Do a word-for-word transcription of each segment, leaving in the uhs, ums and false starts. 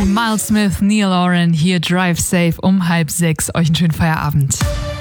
Miles Smith, Neil Oren, hier Drive Safe um halb sechs. Euch einen schönen Feierabend.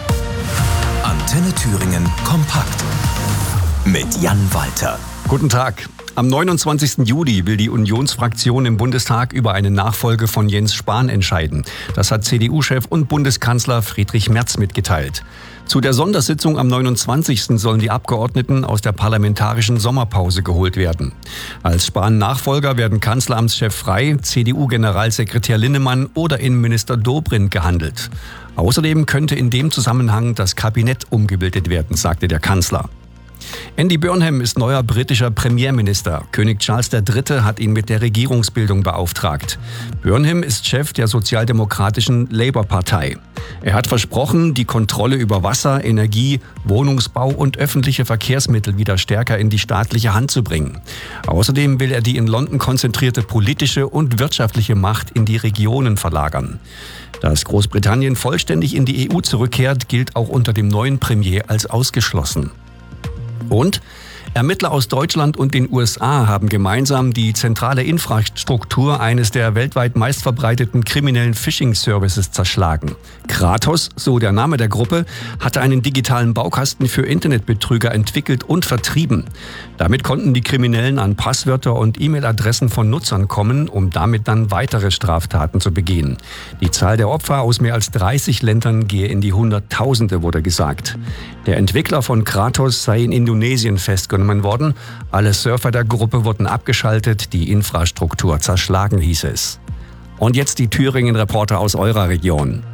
Antenne Thüringen kompakt mit Jan Walter. Guten Tag. Am neunundzwanzigsten Juli will die Unionsfraktion im Bundestag über eine Nachfolge von Jens Spahn entscheiden. Das hat C D U-Chef und Bundeskanzler Friedrich Merz mitgeteilt. Zu der Sondersitzung am neunundzwanzigsten sollen die Abgeordneten aus der parlamentarischen Sommerpause geholt werden. Als Spahn-Nachfolger werden Kanzleramtschef Frey, C D U-Generalsekretär Linnemann oder Innenminister Dobrindt gehandelt. Außerdem könnte in dem Zusammenhang das Kabinett umgebildet werden, sagte der Kanzler. Andy Burnham ist neuer britischer Premierminister. König Charles der Dritte hat ihn mit der Regierungsbildung beauftragt. Burnham ist Chef der sozialdemokratischen Labour-Partei. Er hat versprochen, die Kontrolle über Wasser, Energie, Wohnungsbau und öffentliche Verkehrsmittel wieder stärker in die staatliche Hand zu bringen. Außerdem will er die in London konzentrierte politische und wirtschaftliche Macht in die Regionen verlagern. Dass Großbritannien vollständig in die E U zurückkehrt, gilt auch unter dem neuen Premier als ausgeschlossen. Und Ermittler aus Deutschland und den U S A haben gemeinsam die zentrale Infrastruktur eines der weltweit meistverbreiteten kriminellen Phishing-Services zerschlagen. Kratos, so der Name der Gruppe, hatte einen digitalen Baukasten für Internetbetrüger entwickelt und vertrieben. Damit konnten die Kriminellen an Passwörter und E-Mail-Adressen von Nutzern kommen, um damit dann weitere Straftaten zu begehen. Die Zahl der Opfer aus mehr als dreißig Ländern gehe in die Hunderttausende, wurde gesagt. Der Entwickler von Kratos sei in Indonesien festgenommen worden. Alle Surfer der Gruppe wurden abgeschaltet, die Infrastruktur zerschlagen, hieß es. Und jetzt die Thüringen-Reporter aus eurer Region.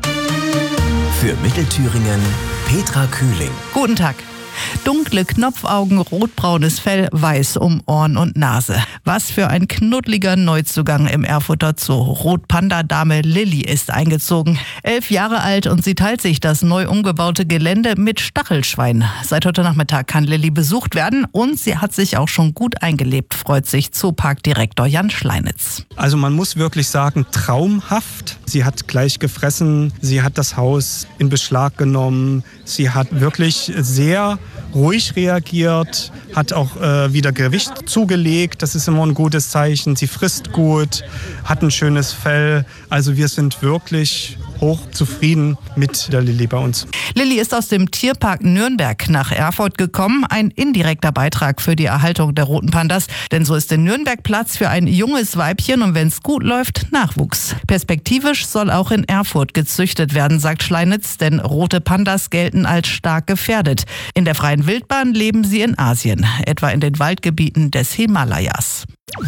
Für Mittelthüringen Petra Kühling. Guten Tag. Dunkle Knopfaugen, rotbraunes Fell, weiß um Ohren und Nase. Was für ein knuddeliger Neuzugang im Erfurter Zoo. Rotpanda-Dame Lilly ist eingezogen. Elf Jahre alt und sie teilt sich das neu umgebaute Gelände mit Stachelschwein. Seit heute Nachmittag kann Lilly besucht werden und sie hat sich auch schon gut eingelebt, freut sich Zooparkdirektor Jan Schleinitz. Also man muss wirklich sagen, traumhaft. Sie hat gleich gefressen, sie hat das Haus in Beschlag genommen, sie hat wirklich sehr ruhig reagiert, hat auch äh, wieder Gewicht zugelegt, das ist immer ein gutes Zeichen. Sie frisst gut, hat ein schönes Fell, also wir sind wirklich hoch zufrieden mit der Lilly bei uns. Lilly ist aus dem Tierpark Nürnberg nach Erfurt gekommen. Ein indirekter Beitrag für die Erhaltung der roten Pandas. Denn so ist in Nürnberg Platz für ein junges Weibchen und wenn es gut läuft, Nachwuchs. Perspektivisch soll auch in Erfurt gezüchtet werden, sagt Schleinitz, denn rote Pandas gelten als stark gefährdet. In der freien Wildbahn leben sie in Asien, etwa in den Waldgebieten des Himalayas.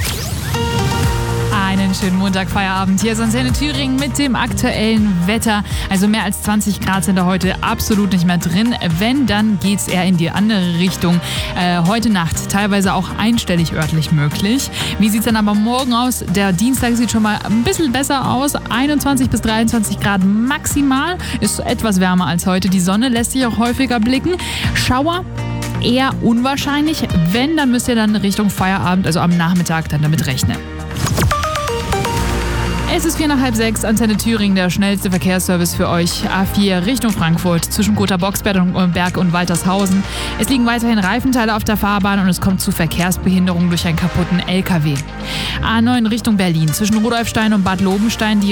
Einen schönen Montag-Feierabend. Hier ist Antenne Thüringen mit dem aktuellen Wetter. Also mehr als zwanzig Grad sind da heute absolut nicht mehr drin. Wenn, dann geht es eher in die andere Richtung. Äh, heute Nacht teilweise auch einstellig örtlich möglich. Wie sieht es dann aber morgen aus? Der Dienstag sieht schon mal ein bisschen besser aus. einundzwanzig bis dreiundzwanzig Grad maximal. Ist etwas wärmer als heute. Die Sonne lässt sich auch häufiger blicken. Schauer eher unwahrscheinlich. Wenn, dann müsst ihr dann Richtung Feierabend, also am Nachmittag, dann damit rechnen. Es ist vier nach halb sechs, Antenne Thüringen, der schnellste Verkehrsservice für euch. A vier Richtung Frankfurt, zwischen Gotha-Boxberg und Waltershausen. Es liegen weiterhin Reifenteile auf der Fahrbahn und es kommt zu Verkehrsbehinderungen durch einen kaputten L K W. A neun Richtung Berlin, zwischen Rudolfstein und Bad Lobenstein. Die